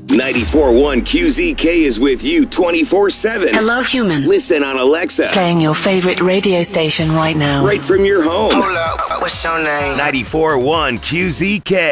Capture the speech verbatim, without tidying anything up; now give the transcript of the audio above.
ninety-four point one Q Z K is with you twenty-four seven. Hello, human. Listen on Alexa. Playing your favorite radio station right now. Right from your home. Hold up, what's your name? ninety-four point one Q Z K.